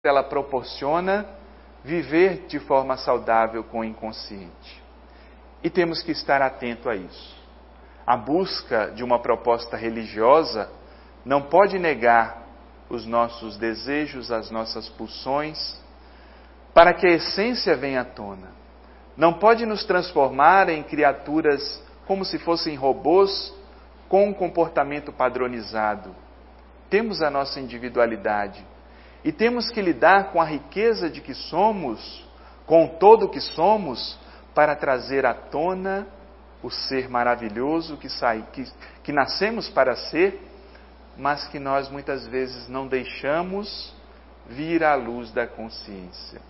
ela proporciona viver de forma saudável com o inconsciente. E temos que estar atento a isso. A busca de uma proposta religiosa não pode negar os nossos desejos, as nossas pulsões, para que a essência venha à tona. Não pode nos transformar em criaturas como se fossem robôs com um comportamento padronizado. Temos a nossa individualidade e temos que lidar com a riqueza de que somos, com todo o que somos, para trazer à tona o ser maravilhoso que nascemos para ser, mas que nós muitas vezes não deixamos vir à luz da consciência.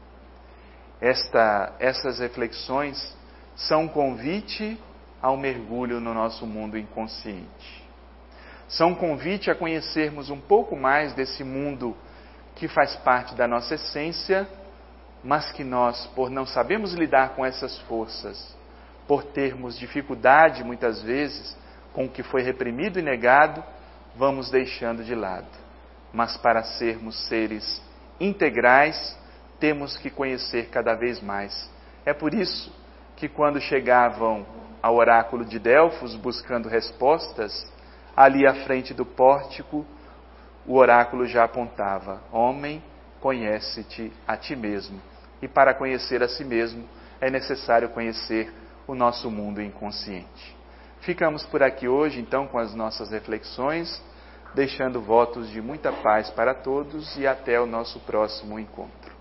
Essas reflexões são um convite ao mergulho no nosso mundo inconsciente. São um convite a conhecermos um pouco mais desse mundo que faz parte da nossa essência, mas que nós, por não sabermos lidar com essas forças, por termos dificuldade muitas vezes com o que foi reprimido e negado, vamos deixando de lado. Mas para sermos seres integrais, temos que conhecer cada vez mais. É por isso que quando chegavam ao oráculo de Delfos buscando respostas, ali à frente do pórtico, o oráculo já apontava: homem, conhece-te a ti mesmo. E para conhecer a si mesmo, é necessário conhecer o nosso mundo inconsciente. Ficamos por aqui hoje, então, com as nossas reflexões, deixando votos de muita paz para todos e até o nosso próximo encontro.